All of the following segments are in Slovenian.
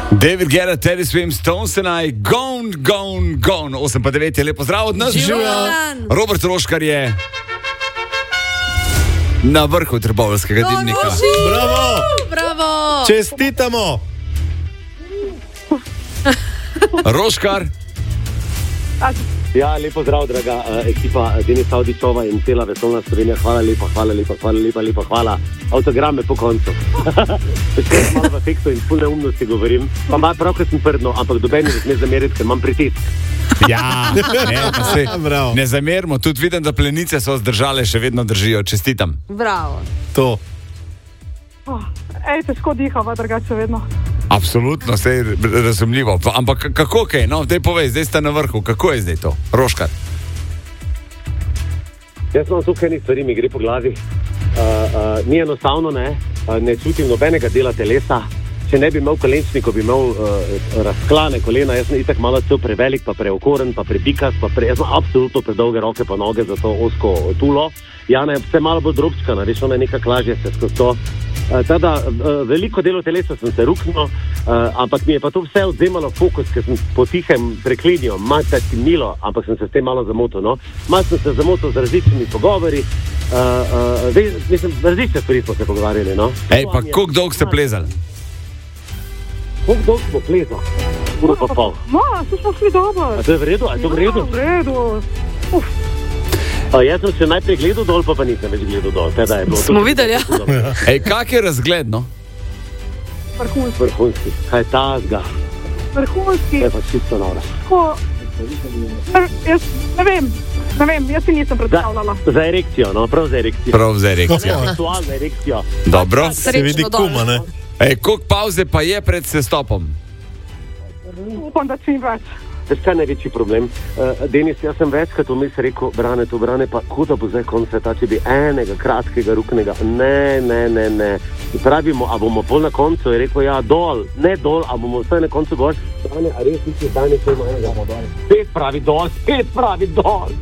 David Guetta, Teddy Swims, Stones and I, gone, gone, gone. 8 pa 9 je lepo zdrav od nas. Robert Roškar je na vrhu Trboveljskega dimnika. Bravo! Čestitamo! Roškar. Ja, lepo zdrav, draga ekipa Denisa Avdićova in cela vesolna Slovenija. Hvala. Avtograme po koncu. Še malo v tekstu in pune umnosti govorim. Pa malo prav, ker sem prdno, ampak doben ne sme zameriti, ker imam pritisk. Ja, ne zamerimo. Tudi vidim, da plenice so zdržale, še vedno držijo. Čestitam. Bravo. To. Težko dihava, drugače vedno. Absolutno, vse je razumljivo. Ampak kako kaj? No, daj povej, zdaj ste na vrhu. Kako je zdaj to? Roškar. Jaz imam tukaj nekaj stvari, mi gre po glavi. Ni enostavno, ne čutim nobenega dela telesa. Če ne bi imel kolenčnikov, bi imel razklane kolena. Jaz sem itak malo cel prevelik, pa preokoren, pa prebikas, jaz sem absolutno predolge roke pa noge za to osko tulo. Jana je vse malo bolj drobčkana, veš, ona je nekak lažje se skozi to. Tada, veliko delo telesa sem se ruknil, ampak mi je pa to vse odzemalo fokus, ker sem potihem preklinil, malce milo, ampak sem se s tem malo zamotil. No? Malce sem se zamotil z različnimi pogovori, mislim, različne stvari smo se pogovarjali. No? Pa koliko dolgo ste plezali? Koliko dolgo smo plezali? Uro pa pol. To smo šli dobro. A to je v redu? V redu. Jaz sem se najprej gledal dol, pa nisem več gledal dol. Smo videli, ja. Kak je razgled, no? Vrhunski. Kaj je tazga? Vrhunski. Je pa čisto nora. Jaz ne vem, jaz si nisem predstavljala. Za erekcijo, no, prav za erekcijo. Prav za erekcijo. Aktualna erekcija. Dobro. Se vidi kuma, ne? Koliko pauze pa je pred sestopom? Upam, da čim več. To je največji problem. Denis, jaz sem večkrat vmes rekel, Brane, pa kuda bo zdaj konc sveta, če bi enega kratkega ruknega. Ne. Pravimo, a bomo pol na koncu, je rekel, ja, dol, ne dol, a bomo vse na koncu gor. Brane, a res misliš, da ne pojmo enega bomo dol. Spet pravi dol.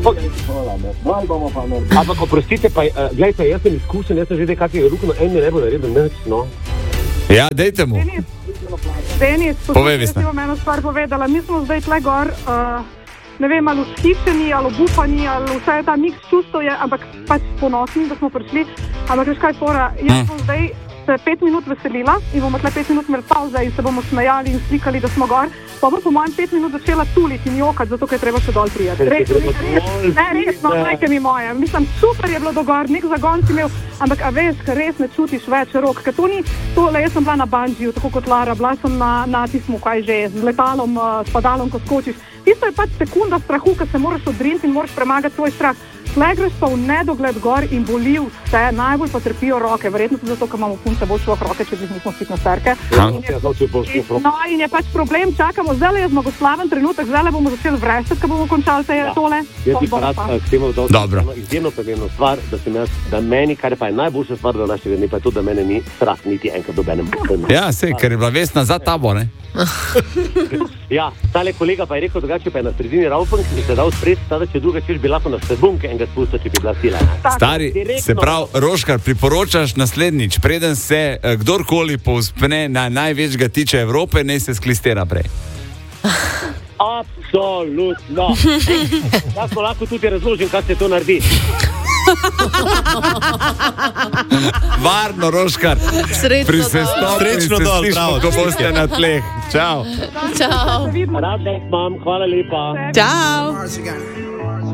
Ampak oprostite, pa, gledajte, jaz sem izkušen, jaz sem že kakega rukno, en mi ne bo naredil nič, no. Ja, dejte mu. Denis, povej, Vesna. Jaz vam eno stvar povedala. Mi smo zdaj tle gor, ne vem, ali vzhičeni, ali obupani, ali vse je ta miks čustev je, ampak pač ponosni, da smo prišli. Ampak veš kaj fora, jaz bom zdaj se 5 minut veselila in bomo tle 5 minut imeli pauze in se bomo smejali in slikali, da smo gor. Pa bom po mojem 5 minut začela tuliti in jokati, zato ker je treba še dol prijeti. Resno, majke mi moje. Mislim, super je bilo do gor, nek zagon si imel, ampak a veš, ker res ne čutiš več rok. Ker to ni tole, jaz sem bila na banjiju, tako kot Lara, bila sem na tismu, kaj že, z letalom, s padalom, ko skočiš. Tisto je pač sekunda strahu, ker se moraš odriniti in moraš premagati svoj strah. Tle greš pa v nedogled gor in boli vse, najbolj pa trpijo roke. Verjetno tudi zato, ker imamo punce bolj šlo roke, če nismo fitnesserke. No in je pač problem, čakamo, zdaj je zmagoslaven trenutek, zdaj bomo začeli vreščati, ko bomo končali tole. Jaz bi pa rad k temu dodal izjemno pomembno stvar, da meni, kar pa je najboljša stvar do našega dne, pa je to, da mene ni strah niti enkrat dobenem. Ja, sej, ker je bila Vesna za tabo, ne? Ja, tale kolega pa je rekel, drugače pa je na sredini Raufunk in se dal sprejeti, tada če druga češ bi lahko na sredbunke enega spustil, če bi bila sila. Stari, se pravi, Roškar, priporočaš naslednjič, preden se kdorkoli povzpne na največjega tiče Evrope, ne se sklistera prej. Absolutno. Jaz pa lahko tudi razložim, kaj se to naredi. Varno, Roškar. Srečno dol, bravo. Ko boste na tleh. Čau. Čau. Rad vas imam, hvala lepa. Čau.